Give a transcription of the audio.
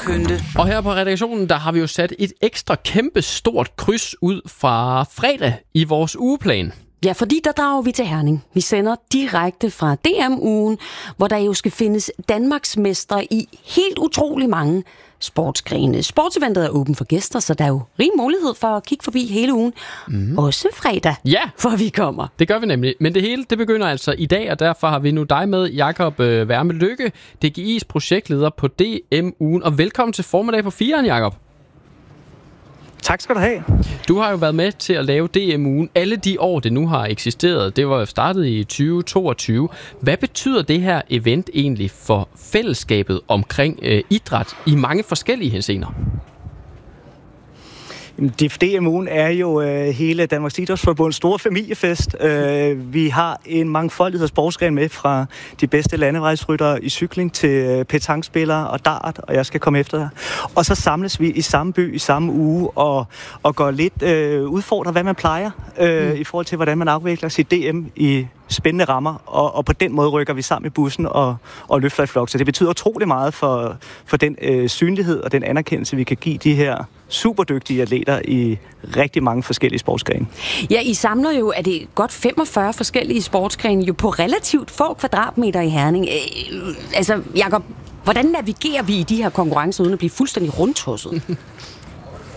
pynte. Og her på redaktionen, der har vi jo sat et ekstra kæmpe stort kryds ud fra fredag i vores ugeplan. Ja, fordi der drager vi til Herning. Vi sender direkte fra DM-ugen, hvor der jo skal findes Danmarksmestre i helt utrolig mange sportsgrene. Sportseventet er åben for gæster, så der er jo rig mulighed for at kigge forbi hele ugen. Også fredag, for vi kommer. Det gør vi nemlig. Men det hele, det begynder altså i dag, og derfor har vi nu dig med, Jakob Værme Lykke, DGI's projektleder på DM-ugen. Og velkommen til formiddag på 4'eren, Jakob. Tak skal du have. Du har jo været med til at lave DM-ugen alle de år, det nu har eksisteret. Det var startet i 2022. Hvad betyder det her event egentlig for fællesskabet omkring idræt i mange forskellige henseender? DM-ugen er jo hele Danmarks Idrætsforbunds store familiefest. Vi har en mangfoldighed af sportsgrene med, fra de bedste landevejsryttere i cykling til petankspillere og dart, og jeg skal komme efter dig. Og så samles vi i samme by i samme uge og går lidt udfordrer, hvad man plejer i forhold til, hvordan man afvikler sit DM i spændende rammer, og på den måde rykker vi sammen i bussen og løfter i flok. Så det betyder utrolig meget for den synlighed og den anerkendelse, vi kan give de her superdygtige atleter i rigtig mange forskellige sportsgrene. Ja, I samler jo, er det godt 45 forskellige sportsgrene, jo på relativt få kvadratmeter i Herning. Altså, Jakob, hvordan navigerer vi i de her konkurrencer, uden at blive fuldstændig rundtosset?